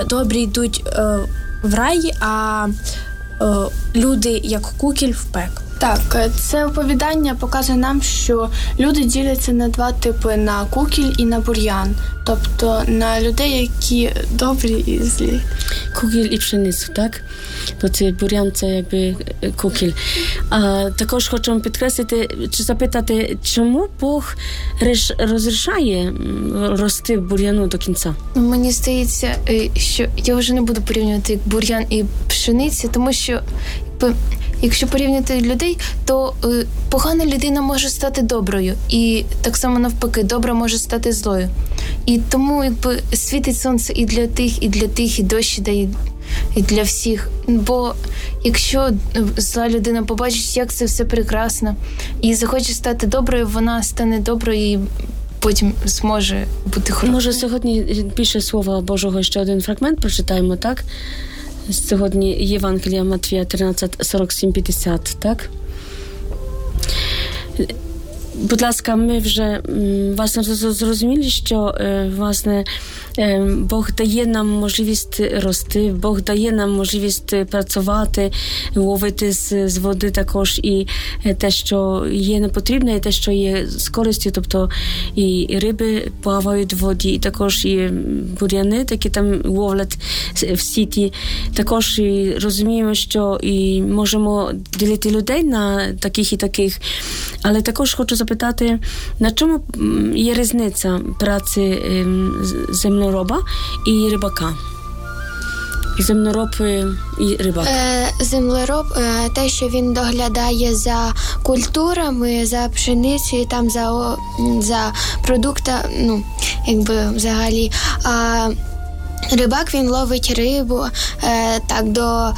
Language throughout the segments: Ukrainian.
добрі йдуть в рай, а люди, як кукіль, в пекло. Так, це оповідання показує нам, що люди діляться на два типи – на кукіль і на бур'ян. Тобто на людей, які добрі і злі. Кукіль і пшеницю, так? То це бур'ян, це якби кукіль. А також хочемо підкреслити, чи запитати, чому Бог розрішає рости бур'яну до кінця? Мені здається, що я вже не буду порівнювати бур'ян і пшеницю, тому що якщо порівняти людей, то погана людина може стати доброю. І так само навпаки, добра може стати злою. І тому світить сонце і для тих, і дощ іде, і для всіх. Бо якщо зла людина побачить, як це все прекрасно, і захоче стати доброю, вона стане доброю і потім зможе бути хорошою. Може, сьогодні більше Слова Божого ще один фрагмент прочитаємо, так? Сьогодні Євангелія Матвія 13, 47-50, так? Будь ласка, ми вже, власне, зрозуміли, що, власне, Бог дає нам можливість рости, Бог дає нам можливість працювати, ловити з води також і те, що є непотрібне, і те, що є з користю, тобто і риби плавають в воді, і також і бур'яни, які там ловлять в сіті. Також і розуміємо, що і можемо ділити людей на таких і таких, але також хочу запитати, на чому є різниця праці землероба і рибака? Землероб і рибак. Землероб – те, що він доглядає за культурами, за пшеницею, там за продуктами, взагалі. А рибак, він ловить рибу, так,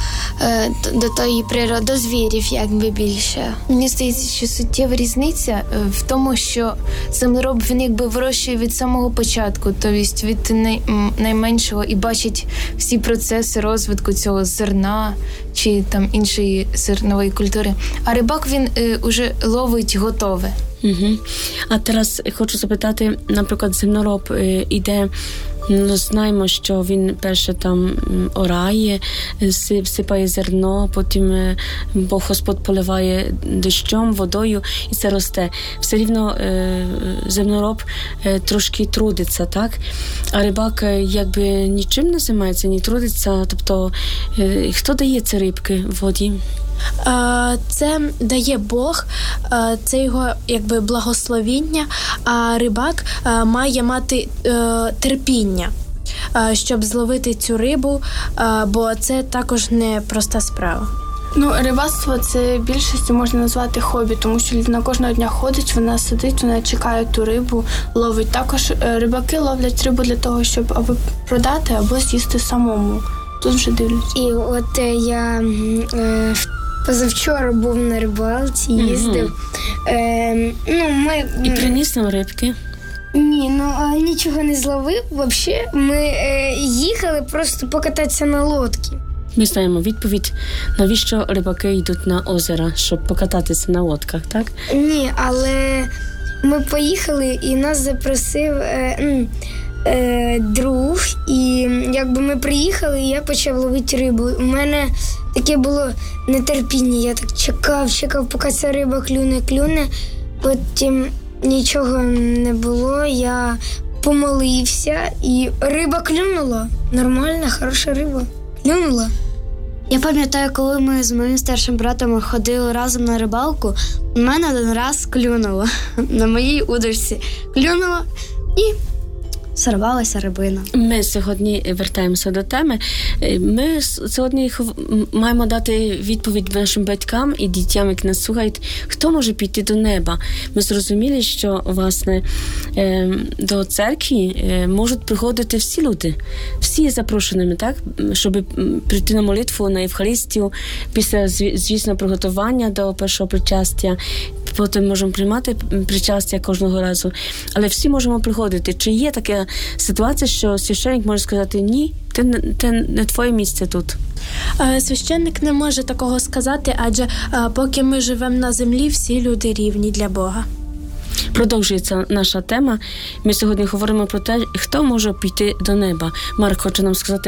до тої природи, до звірів, якби більше. Мені здається, що суттєва різниця в тому, що землероб, він вирощує від самого початку, тобто від найменшого, і бачить всі процеси розвитку цього зерна чи там іншої зернової культури. А рибак, він уже ловить готове. Угу. А зараз хочу запитати, наприклад, землероб іде, знаємо, що він перше там орає, всипає зерно, потім Бог Господь поливає дощом, водою, і це росте. Все рівно землероб трошки трудиться, так? А рибак якби нічим не займається, не трудиться. Тобто, хто дає ці рибки в воді? Це дає Бог, це його якби благословіння, а рибак має мати терпіння, щоб зловити цю рибу, бо це також не проста справа. Рибацтво – це більшістю можна назвати хобі, тому що людина кожного дня ходить, вона сидить, вона чекає ту рибу, ловить. Також рибаки ловлять рибу для того, щоб або продати, або з'їсти самому. Тут вже дивлюсь. І от я позавчора був на рибалці, їздив. І приніс нам рибки? Ні, нічого не зловив взагалі. Ми їхали просто покататися на лодці. Ми знаємо відповідь, навіщо рибаки йдуть на озеро, щоб покататися на лодках, так? Ні, але ми поїхали і нас запросив друг, і якби ми приїхали, і я почав ловити рибу. У мене таке було нетерпіння, я так чекав, поки ця риба клюне, потім нічого не було, я помолився, і риба клюнула. Нормальна, хороша риба. Клюнула. Я пам'ятаю, коли ми з моїм старшим братом ходили разом на рибалку, у мене один раз клюнуло. На моїй удочці клюнуло і сорвалася рибина. Ми сьогодні вертаємося до теми. Ми сьогодні маємо дати відповідь нашим батькам і дітям, які нас слухають, хто може піти до неба. Ми зрозуміли, що, власне, до церкви можуть приходити всі люди. Всі є запрошеними, так? Щоб прийти на молитву, на Євхаристію, після, звісно, приготування до першого причастя. Потім можемо приймати причастя кожного разу. Але всі можемо приходити. Чи є така ситуація, що священник може сказати, ні, це не твоє місце тут? Священник не може такого сказати, адже поки ми живемо на землі, всі люди рівні для Бога. Продовжується наша тема. Ми сьогодні говоримо про те, хто може піти до неба. Марк хоче нам сказати,